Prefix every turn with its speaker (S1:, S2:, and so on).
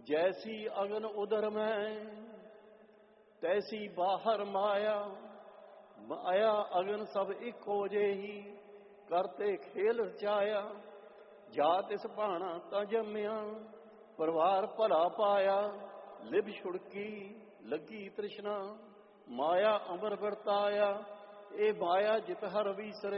S1: जैसी अगन उदर में तैसी बाहर माया, माया अगन सब एक हो जेही, करते खेल रचाया। जात इस भाना ता जम्मिया, परिवार भला पाया। लिभ छुड़की लगी तृष्णा, माया अमर वरताया। ए माया जित हर विसरे,